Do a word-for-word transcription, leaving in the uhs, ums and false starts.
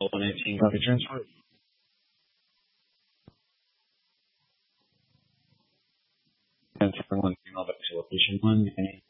one eighteen, copy transport. ten seven one, email back to location one. Any